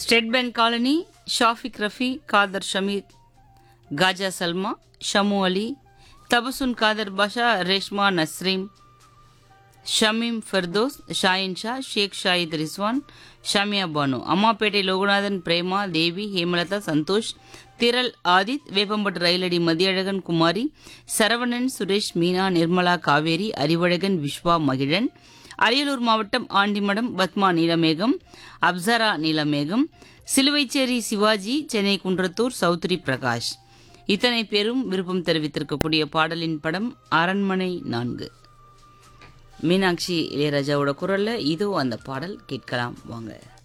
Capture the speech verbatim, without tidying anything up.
State bank colony, Shafiq Rafi, Kader Sameer, Khaja Salma, Shamu அலி, தபசுன் காதர் பாஷா, ரேஷ்மா நஸ்ரீம், ஷமீம் ஃபர்தோஸ், ஷாயின் ஷா, ஷேக் ஷாயித் ரிஸ்வான், ஷமியா பானு, அம்மாப்பேட்டை லோகநாதன், பிரேமா தேவி, ஹேமலதா, சந்தோஷ், திரள் ஆதித், வேப்பம்பட்டு ரயிலடி மதியழகன், குமாரி, சரவணன், சுரேஷ், மீனா, நிர்மலா, காவேரி, அறிவழகன், விஸ்வா, மகிழன், அரியலூர் மாவட்டம் ஆண்டிமடம், பத்மா நீலமேகம், அப்சரா நீலமேகம், சிலுவைச்சேரி சிவாஜி, சென்னை குன்றத்தூர் சௌத்ரி பிரகாஷ். இத்தனை பேரும் விருப்பம் தெரிவித்திருக்கக்கூடிய பாடலின் படம் அரண்மனை நான்கு. மீனாட்சி இளையராஜாவோட குரல்ல இதோ அந்த பாடல் கேட்கலாம் வாங்க.